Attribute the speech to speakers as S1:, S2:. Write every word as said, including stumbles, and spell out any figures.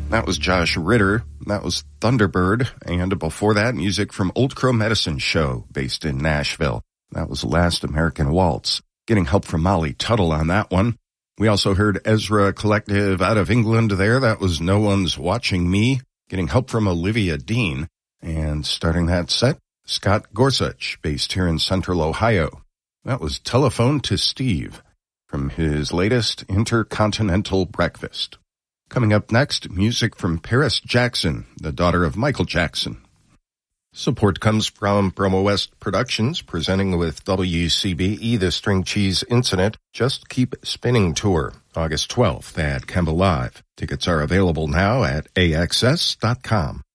S1: That was Josh Ritter. That was Thunderbird. And before that, music from Old Crow Medicine Show, based in Nashville. That was Last American Waltz. Getting help from Molly Tuttle on that one. We also heard Ezra Collective out of England there. That was No One's Watching Me. Getting help from Olivia Dean. And starting that set, Scott Gorsuch, based here in Central Ohio. That was Telephone to Steve from his latest Intercontinental Breakfast. Coming up next, music from Paris Jackson, the daughter of Michael Jackson. Support comes from Bromo West Productions, presenting with W C B E the String Cheese Incident, Just Keep Spinning Tour, August twelfth at Kemba Live. Tickets are available now at A X S dot com.